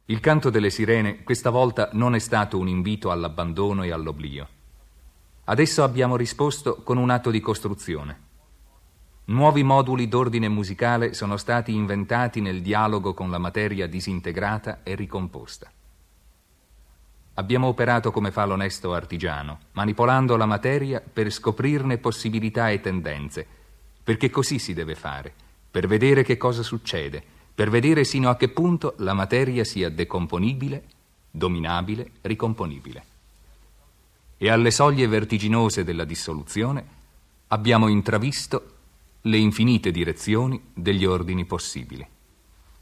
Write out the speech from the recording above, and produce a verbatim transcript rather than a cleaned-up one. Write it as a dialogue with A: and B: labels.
A: Il canto delle sirene questa volta non è stato un invito all'abbandono e all'oblio. Ad esso abbiamo risposto con un atto di costruzione. Nuovi moduli d'ordine musicale sono stati inventati nel dialogo con la materia disintegrata e ricomposta. Abbiamo operato come fa l'onesto artigiano, manipolando la materia per scoprirne possibilità e tendenze, perché così si deve fare, per vedere che cosa succede, per vedere sino a che punto la materia sia decomponibile, dominabile, ricomponibile. E alle soglie vertiginose della dissoluzione abbiamo intravisto le infinite direzioni degli ordini possibili.